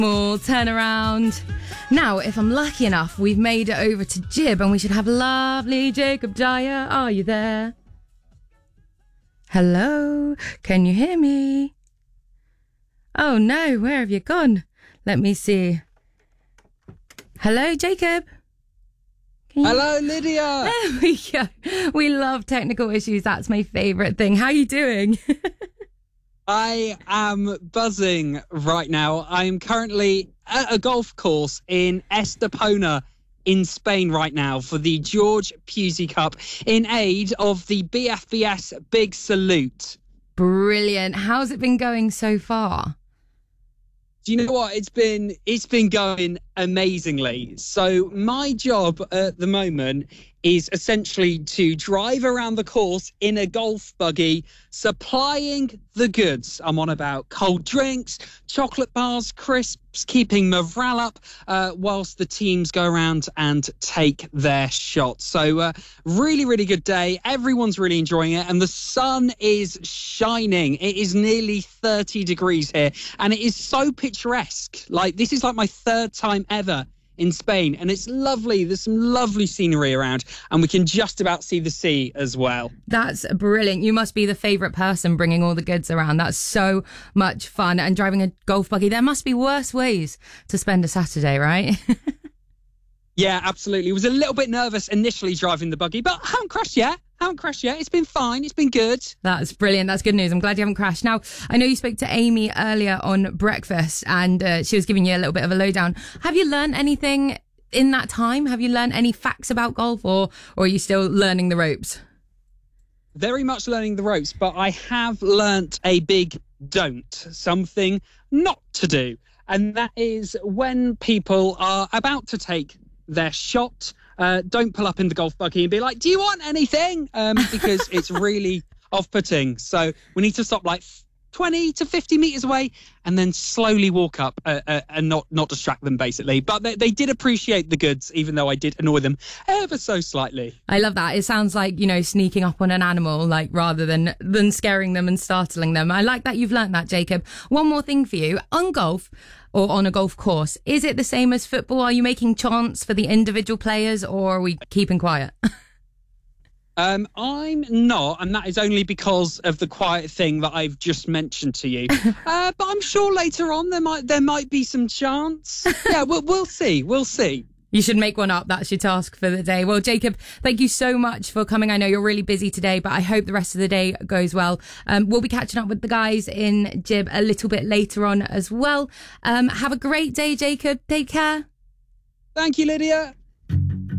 We'll turn around. Now, if I'm lucky enough, we've made it over to Jib and we should have lovely Jacob Dyer. Are you there? Hello? Can you hear me? Oh no, where have you gone? Let me see. Hello, Jacob? Hello, Lydia. There we go. We love technical issues. That's my favourite thing. How are you doing? I am buzzing right now. I'm currently at a golf course in Estepona in Spain right now for the George Pusey Cup in aid of the BFBS Big Salute. Brilliant. How's it been going so far? Do you know what? It's been going amazingly. So my job at the moment is essentially to drive around the course in a golf buggy, supplying the goods. I'm on about cold drinks, chocolate bars, crisps, keeping morale up whilst the teams go around and take their shots. So really, really good day. Everyone's really enjoying it and the sun is shining. It is nearly 30 degrees here and it is so picturesque. Like this is like my third time ever in Spain and it's lovely. There's some lovely scenery around and we can just about see the sea as well. That's brilliant. You must be the favourite person bringing all the goods around. That's so much fun. And driving a golf buggy, there must be worse ways to spend a Saturday, right? Yeah, absolutely. I was a little bit nervous initially driving the buggy, but I haven't crashed yet. It's been fine. It's been good. That's brilliant. That's good news. I'm glad you haven't crashed. Now, I know you spoke to Amy earlier on breakfast and she was giving you a little bit of a lowdown. Have you learned anything in that time? Have you learned any facts about golf or are you still learning the ropes? Very much learning the ropes, but I have learnt a big don't, something not to do. And that is when people are about to take their shot, don't pull up in the golf buggy and be like, do you want anything? Because it's really off-putting. So we need to stop like 20 to 50 metres away and then slowly walk up and not distract them, basically. But they did appreciate the goods, even though I did annoy them ever so slightly. I love that. It sounds like, you know, sneaking up on an animal, like rather than scaring them and startling them. I like that you've learnt that, Jacob. One more thing for you. On golf, or on a golf course, is it the same as football? Are you making chants for the individual players or are we keeping quiet? I'm not, and that is only because of the quiet thing that I've just mentioned to you. But I'm sure later on there might be some chance. Yeah, we'll see. We'll see. You should make one up. That's your task for the day. Well, Jacob, thank you so much for coming. I know you're really busy today, but I hope the rest of the day goes well. We'll be catching up with the guys in Jib a little bit later on as well. Have a great day, Jacob. Take care. Thank you, Lydia.